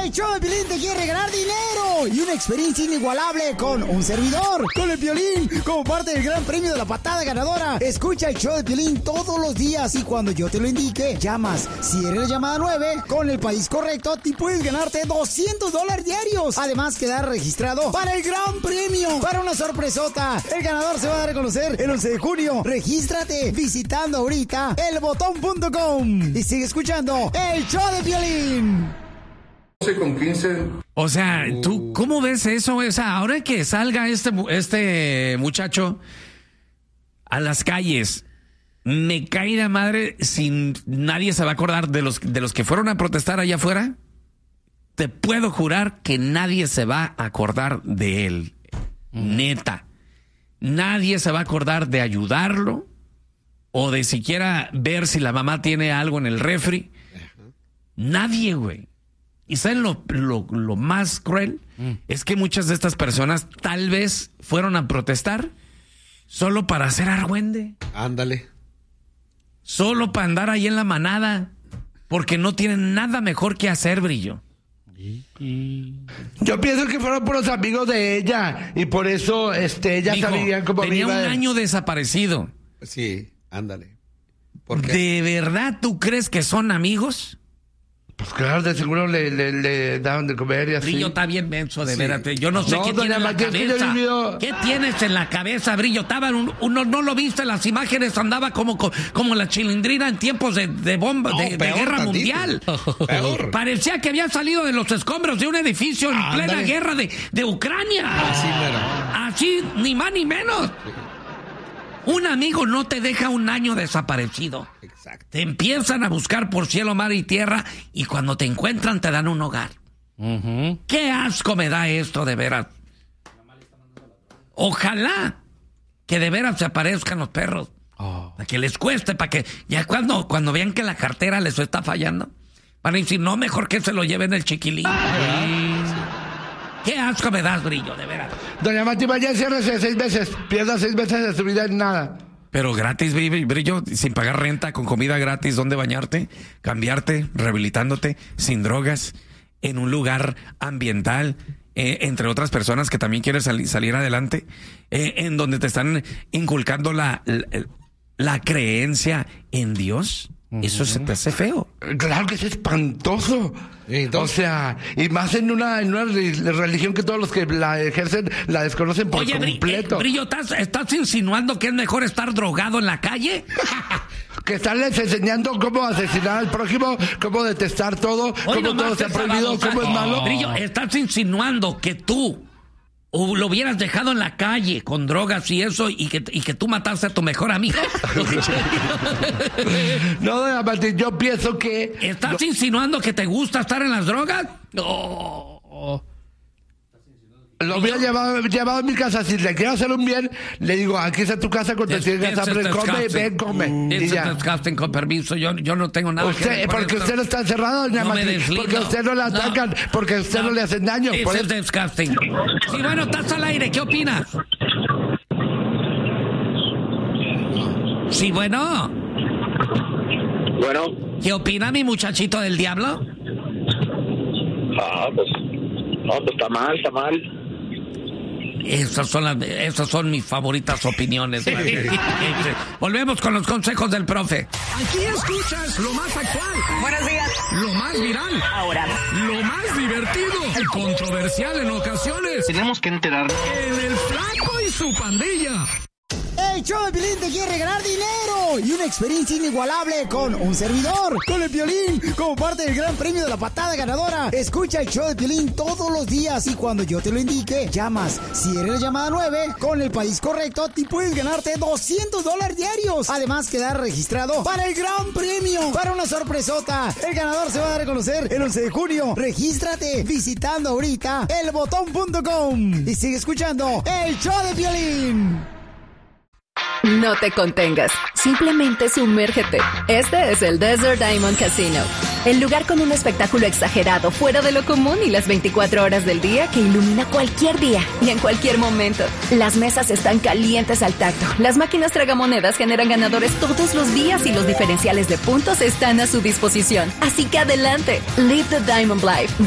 El show de Piolín te quiere regalar dinero y una experiencia inigualable con un servidor, con el Piolín, como parte del gran premio de la patada ganadora. Escucha el show de Piolín todos los días y cuando yo te lo indique, llamas. Si eres la llamada 9, con el país correcto, te puedes ganarte $200 diarios. Además, quedar registrado para el gran premio, para una sorpresota. El ganador se va a dar a conocer el 11 de junio. Regístrate visitando ahorita elbotón.com y sigue escuchando el show de Piolín. Con 15. O sea, ¿tú cómo ves eso? O sea, ahora que salga este muchacho a las calles, me cae la madre si nadie se va a acordar de los que fueron a protestar allá afuera. Te puedo jurar que nadie se va a acordar de él. Neta. Nadie se va a acordar de ayudarlo o de siquiera ver si la mamá tiene algo en el refri. Nadie, güey. ¿Y saben lo más cruel? Es que muchas de estas personas tal vez fueron a protestar solo para hacer argüende. Ándale. Solo para andar ahí en la manada. Porque no tienen nada mejor que hacer, Brillo. Yo pienso que fueron por los amigos de ella y por eso ella sabía cómo tenía un año desaparecido. Sí, ándale. ¿Por qué? ¿De verdad tú crees que son amigos? Pues claro, de seguro le daban de comer y así. Brillo está bien menso, de veras. Yo no sé qué tiene en la cabeza. ¿Qué tienes en la cabeza, Brillo? Estaba uno no lo viste en las imágenes, andaba como la chilindrina en tiempos de bomba, de guerra mundial. Peor. Parecía que había salido de los escombros de un edificio en plena guerra de Ucrania. Así, ni más ni menos. Un amigo no te deja un año desaparecido. Exacto. Te empiezan a buscar por cielo, mar y tierra y cuando te encuentran te dan un hogar. Qué asco me da esto, de veras. Ojalá que de veras se aparezcan los perros. Para que les cueste, para que ya cuando vean que la cartera les está fallando, van a decir, no, mejor que se lo lleven el chiquilín. Qué asco me das, Brillo, de veras. Doña Mati, vaya, ciérrese 6 veces. Pierda 6 veces de su vida en nada. Pero gratis, Brillo, sin pagar renta, con comida gratis, ¿dónde bañarte? Cambiarte, rehabilitándote, sin drogas, en un lugar ambiental, entre otras personas que también quieren salir adelante, en donde te están inculcando la creencia en Dios. Eso se te hace feo. Claro que es espantoso. O sea, y más en una religión que todos los que la ejercen la desconocen por completo. Brillo, ¿estás insinuando que es mejor estar drogado en la calle? Que estarles enseñando cómo asesinar al prójimo, cómo detestar todo, cómo todo se ha prohibido, cómo es malo. Brillo, estás insinuando que tú lo hubieras dejado en la calle con drogas y eso, y que tú mataste a tu mejor amigo. No, doña Martín, yo pienso que... ¿Estás insinuando que te gusta estar en las drogas? No. Lo hubiera llevado a mi casa. Si le quiero hacer un bien, le digo, aquí está tu casa, cuando te llegas hambre, come, ven, come. Y ya. Con permiso, yo no tengo nada que ver con porque usted no está encerrado, doña Martín. Porque usted no le atacan, porque usted no le hacen daño. Es disgusting. Sí, bueno, estás al aire, ¿qué opinas? Sí, bueno. Bueno. ¿Qué opina mi muchachito del diablo? Pues está mal. Esas son mis favoritas opiniones. Volvemos con los consejos del profe. Aquí escuchas lo más actual. Buenos días. Lo más viral. Ahora. Lo más divertido y controversial en ocasiones. Tenemos que enterarnos. En el Flaco y su pandilla. El show de Piolín te quiere regalar dinero y una experiencia inigualable con un servidor, con el Piolín, como parte del gran premio de la patada ganadora. Escucha el show de Piolín todos los días y cuando yo te lo indique, llamas. Si eres la llamada 9, con el país correcto, te puedes ganarte $200 diarios. Además, quedar registrado para el gran premio, para una sorpresota. El ganador se va a dar a conocer el 11 de junio. Regístrate visitando ahorita elbotón.com y sigue escuchando el show de Piolín. No te contengas, simplemente sumérgete. Este es el Desert Diamond Casino, el lugar con un espectáculo exagerado, fuera de lo común y las 24 horas del día que ilumina cualquier día y en cualquier momento. Las mesas están calientes al tacto, las máquinas tragamonedas generan ganadores todos los días y los diferenciales de puntos están a su disposición. Así que adelante, live the Diamond Life.